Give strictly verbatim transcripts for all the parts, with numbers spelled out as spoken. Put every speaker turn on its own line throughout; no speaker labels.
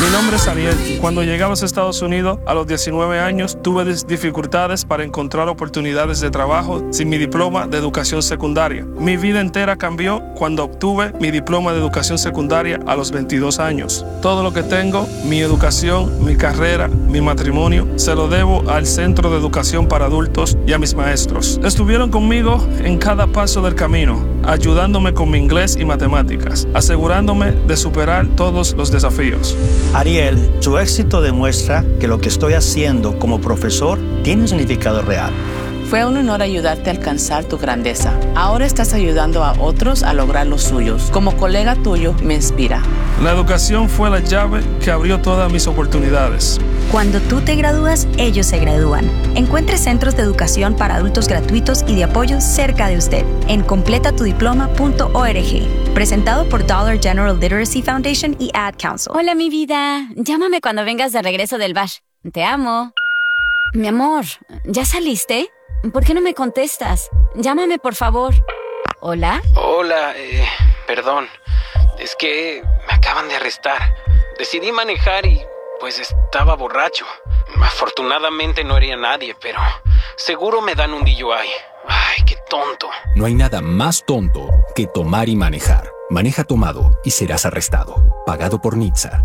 Mi nombre es Ariel. Cuando llegué a los Estados Unidos a los diecinueve años, tuve dificultades para encontrar oportunidades de trabajo sin mi diploma de educación secundaria. Mi vida entera cambió cuando obtuve mi diploma de educación secundaria a los veintidós años. Todo lo que tengo, mi educación, mi carrera, mi matrimonio, se lo debo al Centro de Educación para Adultos y a mis maestros. Estuvieron conmigo en cada paso del camino, ayudándome con mi inglés y matemáticas, asegurándome de superar todos los desafíos.
Ariel, tu éxito demuestra que lo que estoy haciendo como profesor tiene un significado real.
Fue un honor ayudarte a alcanzar tu grandeza. Ahora estás ayudando a otros a lograr los suyos. Como colega tuyo, me inspira.
La educación fue la llave que abrió todas mis oportunidades.
Cuando tú te gradúas, ellos se gradúan. Encuentre centros de educación para adultos gratuitos y de apoyo cerca de usted en completa tu diploma punto org. Presentado por Dollar General Literacy Foundation y Ad Council.
Hola, mi vida. Llámame cuando vengas de regreso del bash. Te amo. Mi amor, ¿ya saliste? ¿Por qué no me contestas? Llámame, por favor. ¿Hola?
Hola, eh, perdón. Es que me acaban de arrestar. Decidí manejar y, pues, estaba borracho. Afortunadamente no hería a nadie, pero seguro me dan un D U I. Ay, qué tonto.
No hay nada más tonto que tomar y manejar. Maneja tomado y serás arrestado. Pagado por N H T S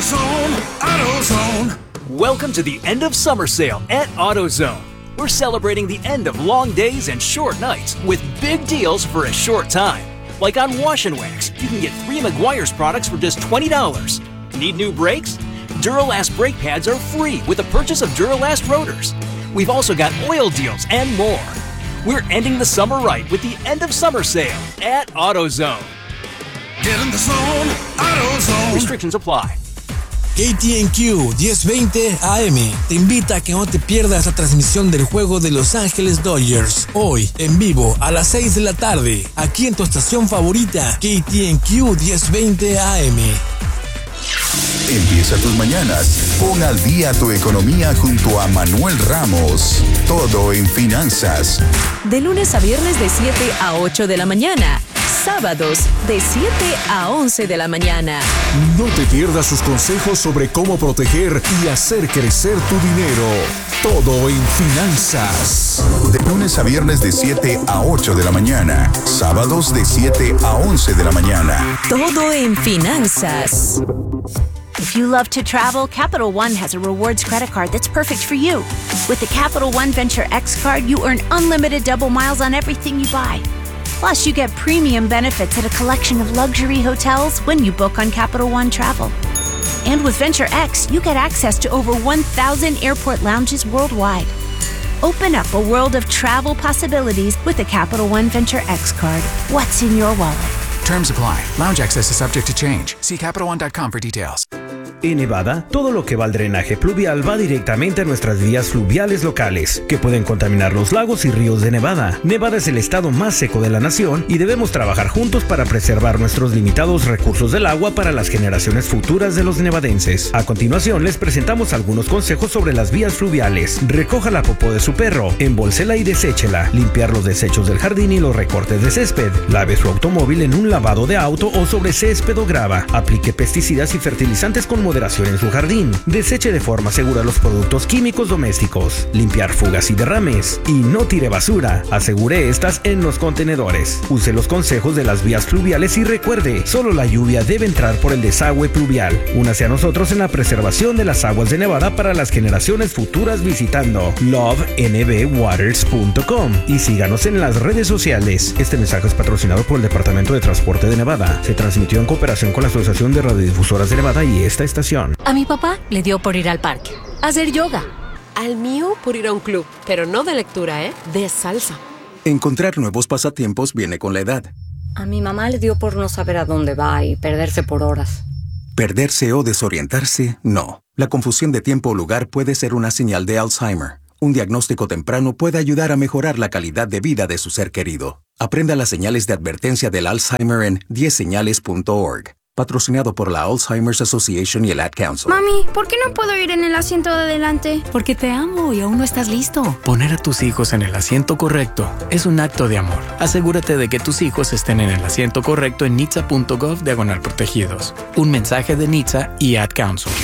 A.
Welcome to the end of summer sale at AutoZone. We're celebrating the end of long days and short nights with big deals for a short time. Like on Wash and Wax, you can get three Meguiar's products for just twenty dollars. Need new brakes? Duralast brake pads are free with the purchase of Duralast rotors. We've also got oil deals and more. We're ending the summer right with the end of summer sale at AutoZone.
Get in the zone, AutoZone.
Restrictions apply.
K T N Q diez veinte A M te invita a que no te pierdas la transmisión del juego de Los Ángeles Dodgers. Hoy, en vivo, a las seis de la tarde, aquí en tu estación favorita, K T N Q diez veinte A M.
Empieza tus mañanas. Pon al día tu economía junto a Manuel Ramos. Todo en finanzas.
De lunes a viernes de siete a ocho de la mañana. Sábados de siete a once de la mañana.
No te pierdas sus consejos sobre cómo proteger y hacer crecer tu dinero. Todo en finanzas.
De lunes a viernes de siete a ocho de la mañana. Sábados de siete a once de la mañana.
Todo en finanzas.
If you love to travel, Capital One has a rewards credit card that's perfect for you. With the Capital One Venture X card, you earn unlimited double miles on everything you buy. Plus, you get premium benefits at a collection of luxury hotels when you book on Capital One Travel. And with Venture X, you get access to over one thousand airport lounges worldwide. Open up a world of travel possibilities with the Capital One Venture X card. What's in your wallet?
Terms apply. Lounge access is subject to change. See Capital One dot com for details.
En Nevada, todo lo que va al drenaje pluvial va directamente a nuestras vías fluviales locales, que pueden contaminar los lagos y ríos de Nevada. Nevada es el estado más seco de la nación y debemos trabajar juntos para preservar nuestros limitados recursos del agua para las generaciones futuras de los nevadenses. A continuación, les presentamos algunos consejos sobre las vías fluviales. Recoja la popó de su perro, embolsela y deséchela. Limpiar los desechos del jardín y los recortes de césped. Lave su automóvil en un lavado de auto o sobre césped o grava. Aplique pesticidas y fertilizantes con moderación en su jardín. Deseche de forma segura los productos químicos domésticos. Limpiar fugas y derrames. Y no tire basura. Asegure estas en los contenedores. Use los consejos de las vías fluviales y recuerde, solo la lluvia debe entrar por el desagüe pluvial. Únase a nosotros en la preservación de las aguas de Nevada para las generaciones futuras visitando love n b waters punto com y síganos en las redes sociales. Este mensaje es patrocinado por el Departamento de Transporte de Nevada. Se transmitió en cooperación con la Asociación de Radiodifusoras de Nevada y esta estación.
A mi papá le dio por ir al parque, a hacer yoga.
Al mío por ir a un club, pero no de lectura, ¿eh? De salsa.
Encontrar nuevos pasatiempos viene con la edad.
A mi mamá le dio por no saber a dónde va y perderse por horas.
Perderse o desorientarse, no. La confusión de tiempo o lugar puede ser una señal de Alzheimer. Un diagnóstico temprano puede ayudar a mejorar la calidad de vida de su ser querido. Aprenda las señales de advertencia del Alzheimer en diez señales punto org. Patrocinado por la Alzheimer's Association y el Ad Council.
Mami, ¿por qué no puedo ir en el asiento de adelante?
Porque te amo y aún no estás listo.
Poner a tus hijos en el asiento correcto es un acto de amor. Asegúrate de que tus hijos estén en el asiento correcto en nitsa punto gov diagonal protegidos. Un mensaje de N H T S A y Ad Council.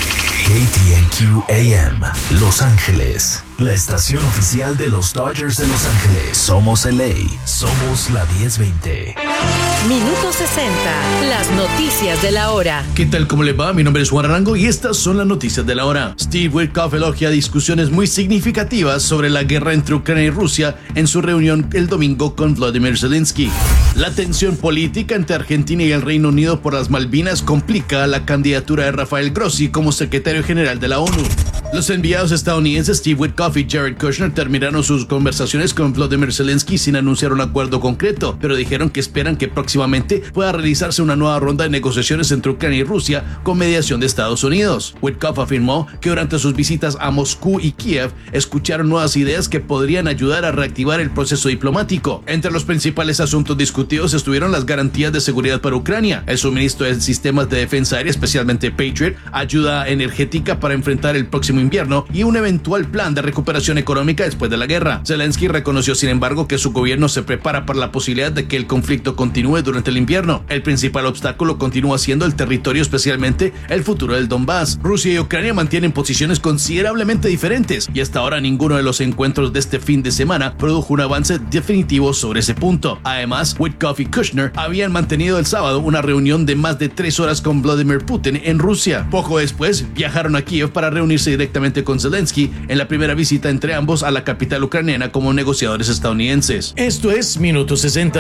K T N Q A M, Los Ángeles, la estación oficial de los Dodgers de Los Ángeles. Somos L A, somos la diez veinte.
Minuto sesenta, las noticias de la hora.
¿Qué tal? ¿Cómo le va? Mi nombre es Juan Arango y estas son las noticias de la hora. Steve Witkoff elogia discusiones muy significativas sobre la guerra entre Ucrania y Rusia en su reunión el domingo con Volodymyr Zelensky. La tensión política entre Argentina y el Reino Unido por las Malvinas complica la candidatura de Rafael Grossi como secretario general de la ONU. Los enviados estadounidenses Steve Witkoff y Jared Kushner terminaron sus conversaciones con Volodymyr Zelensky sin anunciar un acuerdo concreto, pero dijeron que esperan que próximamente pueda realizarse una nueva ronda de negociaciones entre Ucrania y Rusia con mediación de Estados Unidos. Witkoff afirmó que durante sus visitas a Moscú y Kiev escucharon nuevas ideas que podrían ayudar a reactivar el proceso diplomático. Entre los principales asuntos discutidos estuvieron las garantías de seguridad para Ucrania, el suministro de sistemas de defensa aérea, especialmente Patriot, ayuda energética para enfrentar el próximo invierno y un eventual plan de recuperación económica después de la guerra. Zelensky reconoció, sin embargo, que su gobierno se prepara para la posibilidad de que el conflicto continúe durante el invierno. El principal obstáculo continúa siendo el territorio, especialmente el futuro del Donbass. Rusia y Ucrania mantienen posiciones considerablemente diferentes y hasta ahora ninguno de los encuentros de este fin de semana produjo un avance definitivo sobre ese punto. Además, Witkoff y Kushner habían mantenido el sábado una reunión de más de tres horas con Vladimir Putin en Rusia. Poco después, viajaron a Kiev para reunirse directamente con Zelensky en la primera visita entre ambos a la capital ucraniana como negociadores estadounidenses. Esto es Minuto sesenta.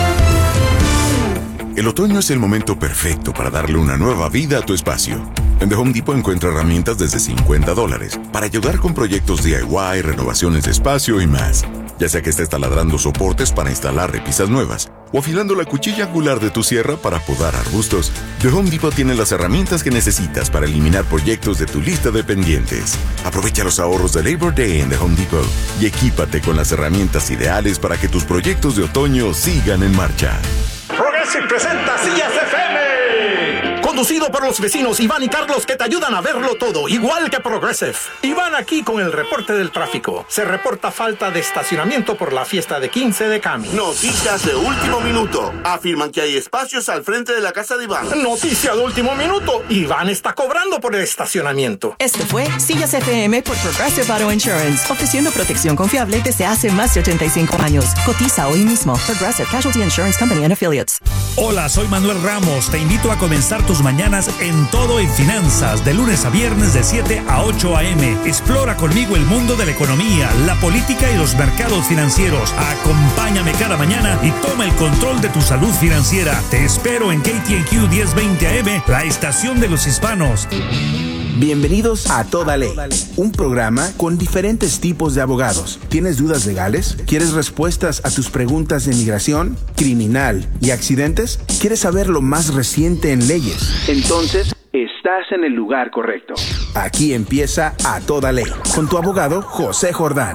El otoño es el momento perfecto para darle una nueva vida a tu espacio. En The Home Depot encuentra herramientas desde cincuenta dólares para ayudar con proyectos D I Y, renovaciones de espacio y más. Ya sea que estés taladrando soportes para instalar repisas nuevas o afilando la cuchilla angular de tu sierra para podar arbustos, The Home Depot tiene las herramientas que necesitas para eliminar proyectos de tu lista de pendientes. Aprovecha los ahorros de Labor Day en The Home Depot y equípate con las herramientas ideales para que tus proyectos de otoño sigan en marcha.
Progressive presenta Sillas F M. Conducido por los vecinos Iván y Carlos, que te ayudan a verlo todo, igual que Progressive. Iván aquí con el reporte del tráfico. Se reporta falta de estacionamiento por la fiesta de quince de Cami.
Noticias de último minuto. Afirman que hay espacios al frente de la casa de Iván.
Noticia de último minuto. Iván está cobrando por el estacionamiento.
Este fue Sillas F M por Progressive Auto Insurance, ofreciendo protección confiable desde hace más de ochenta y cinco años. Cotiza hoy mismo. Progressive Casualty Insurance Company and Affiliates.
Hola, soy Manuel Ramos. Te invito a comenzar tus mañanas en Todo en Finanzas, de lunes a viernes de siete a ocho a eme. Explora conmigo el mundo de la economía, la política y los mercados financieros. Acompáñame cada mañana y toma el control de tu salud financiera. Te espero en K T N Q diez veinte A M, la estación de los hispanos.
Bienvenidos a Toda Ley, un programa con diferentes tipos de abogados. ¿Tienes dudas legales? ¿Quieres respuestas a tus preguntas de migración, criminal y accidentes? ¿Quieres saber lo más reciente en leyes? Entonces, estás en el lugar correcto. Aquí empieza A Toda Ley, con tu abogado José Jordán.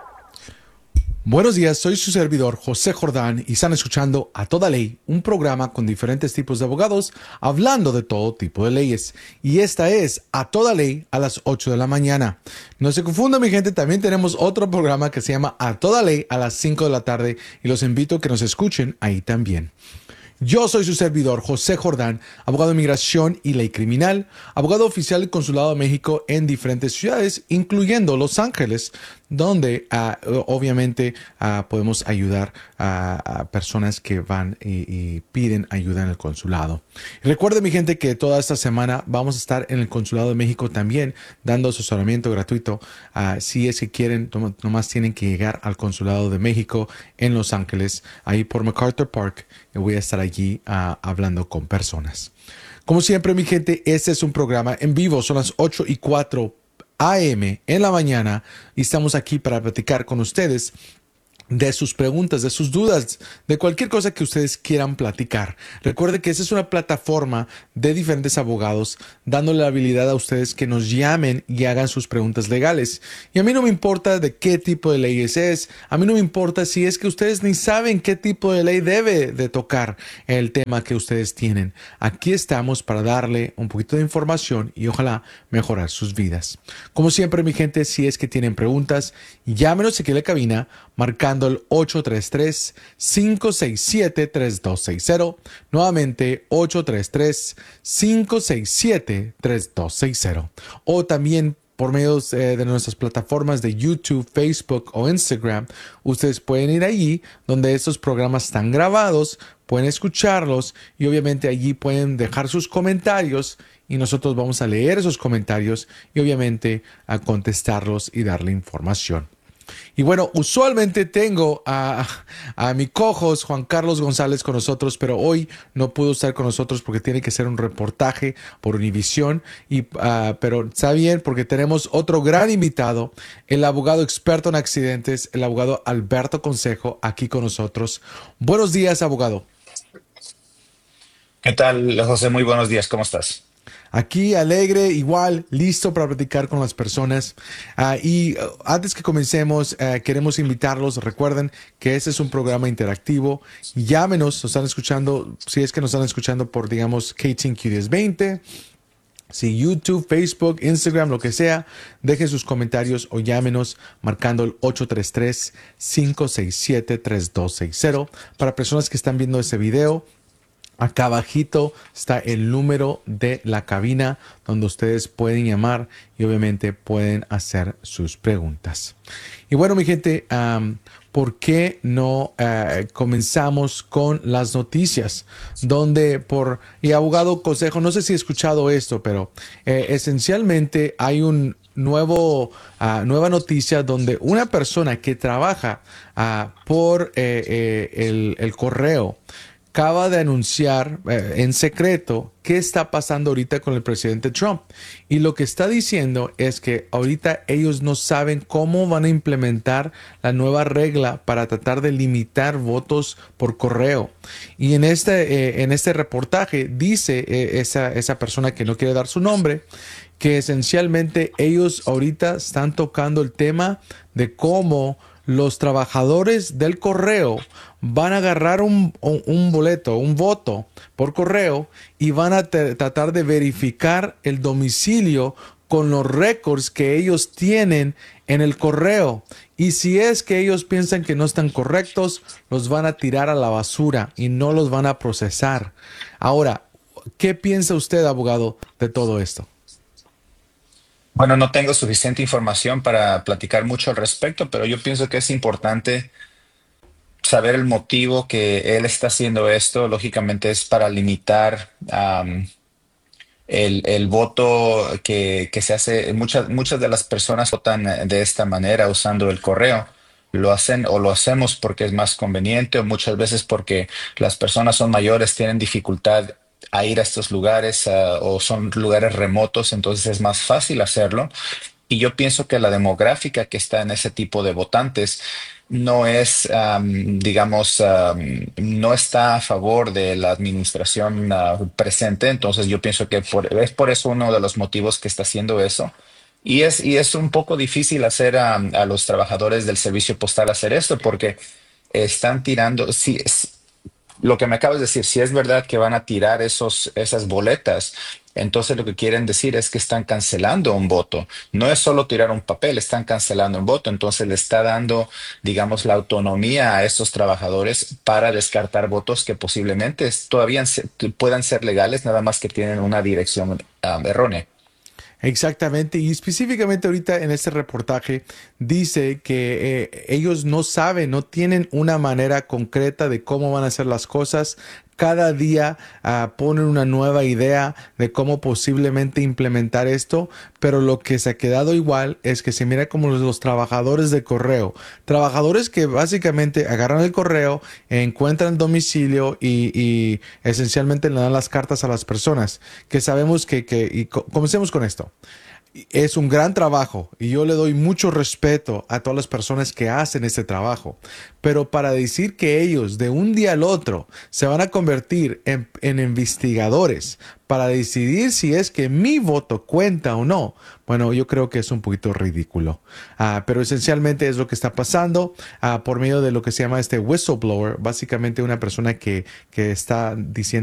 Buenos días, soy su servidor José Jordán y están escuchando A Toda Ley, un programa con diferentes tipos de abogados hablando de todo tipo de leyes. Y esta es A Toda Ley a las ocho de la mañana. No se confunda, mi gente, también tenemos otro programa que se llama A Toda Ley a las cinco de la tarde y los invito a que nos escuchen ahí también. Yo soy su servidor, José Jordán, abogado de inmigración y ley criminal, abogado oficial del Consulado de México en diferentes ciudades, incluyendo Los Ángeles, donde uh, obviamente uh, podemos ayudar a, a personas que van y, y piden ayuda en el consulado. Y recuerden, mi gente, que toda esta semana vamos a estar en el Consulado de México también dando asesoramiento gratuito. Uh, si es que quieren, tom- nomás tienen que llegar al Consulado de México en Los Ángeles, ahí por MacArthur Park, y voy a estar allí uh, hablando con personas. Como siempre, mi gente, este es un programa en vivo, son las ocho y cuatro A M en la mañana y estamos aquí para platicar con ustedes de sus preguntas, de sus dudas, de cualquier cosa que ustedes quieran platicar. Recuerde que esta es una plataforma de diferentes abogados dándole la habilidad a ustedes que nos llamen y hagan sus preguntas legales. Y a mí no me importa de qué tipo de leyes es, a mí no me importa si es que ustedes ni saben qué tipo de ley debe de tocar el tema que ustedes tienen. Aquí estamos para darle un poquito de información y ojalá mejorar sus vidas. Como siempre, mi gente, si es que tienen preguntas, llámenos aquí en la cabina marcando marcando el ocho tres tres, cinco seis siete, tres dos seis cero. Nuevamente, ocho tres tres, cinco seis siete, tres dos seis cero. O también por medio eh, de nuestras plataformas de YouTube, Facebook o Instagram, ustedes pueden ir allí donde estos programas están grabados, pueden escucharlos y obviamente allí pueden dejar sus comentarios y nosotros vamos a leer esos comentarios y obviamente a contestarlos y darle información. Y bueno, usualmente tengo a, a mi co-host Juan Carlos González con nosotros, pero hoy no pudo estar con nosotros porque tiene que hacer un reportaje por Univisión. Y, uh, pero está bien porque tenemos otro gran invitado, el abogado experto en accidentes, el abogado Alberto Consejo, aquí con nosotros. Buenos días, abogado.
¿Qué tal, José? Muy buenos días. ¿Cómo estás?
Aquí alegre, igual, listo para platicar con las personas. Uh, y uh, antes que comencemos, uh, queremos invitarlos. Recuerden que este es un programa interactivo. Llámenos, nos están escuchando, si es que nos están escuchando por, digamos, K T N Q diez veinte. Si YouTube, Facebook, Instagram, lo que sea, dejen sus comentarios o llámenos marcando el ocho tres tres, cinco seis siete, tres dos seis cero. Para personas que están viendo este video, acá abajito está el número de la cabina donde ustedes pueden llamar y obviamente pueden hacer sus preguntas. Y bueno, mi gente, um, ¿por qué no uh, comenzamos con las noticias? Donde por, y abogado Consejo, no sé si he escuchado esto, pero eh, esencialmente hay un nuevo, uh, nueva noticia donde una persona que trabaja uh, por eh, eh, el, el correo acaba de anunciar eh, en secreto qué está pasando ahorita con el presidente Trump. Y lo que está diciendo es que ahorita ellos no saben cómo van a implementar la nueva regla para tratar de limitar votos por correo. Y en este, eh, en este reportaje dice eh, esa, esa persona que no quiere dar su nombre, que esencialmente ellos ahorita están tocando el tema de cómo los trabajadores del correo van a agarrar un, un, un boleto, un voto por correo y van a tratar de verificar el domicilio con los récords que ellos tienen en el correo. Y si es que ellos piensan que no están correctos, los van a tirar a la basura y no los van a procesar. Ahora, ¿qué piensa usted, abogado, de todo esto?
Bueno, no tengo suficiente información para platicar mucho al respecto, pero yo pienso que es importante saber el motivo que él está haciendo esto. Lógicamente es para limitar um, el, el voto que, que se hace. Muchas, muchas de las personas votan de esta manera usando el correo. Lo hacen o lo hacemos porque es más conveniente o muchas veces porque las personas son mayores, tienen dificultad a ir a estos lugares uh, o son lugares remotos, entonces es más fácil hacerlo. Y yo pienso que la demográfica que está en ese tipo de votantes no es, um, digamos, um, no está a favor de la administración uh, presente. Entonces yo pienso que por, es por eso uno de los motivos que está haciendo eso. Y es, y es un poco difícil hacer a, a los trabajadores del servicio postal hacer esto porque están tirando... Si, Lo que me acabas de decir, si es verdad que van a tirar esos, esas boletas, entonces lo que quieren decir es que están cancelando un voto. No es solo tirar un papel, están cancelando un voto. Entonces le está dando, digamos, la autonomía a estos trabajadores para descartar votos que posiblemente todavía puedan ser legales, nada más que tienen una dirección um, errónea.
Exactamente, y específicamente ahorita en este reportaje dice que eh, ellos no saben, no tienen una manera concreta de cómo van a hacer las cosas. Cada día uh, ponen una nueva idea de cómo posiblemente implementar esto, pero lo que se ha quedado igual es que se mira como los, los trabajadores de correo, trabajadores que básicamente agarran el correo, encuentran el domicilio y, y esencialmente le dan las cartas a las personas, que sabemos que, que y co- comencemos con esto. Es un gran trabajo y yo le doy mucho respeto a todas las personas que hacen este trabajo. Pero para decir que ellos de un día al otro se van a convertir en, en investigadores para decidir si es que mi voto cuenta o no, bueno, yo creo que es un poquito ridículo. Uh, pero esencialmente es lo que está pasando uh, por medio de lo que se llama este whistleblower, básicamente una persona que, que está diciendo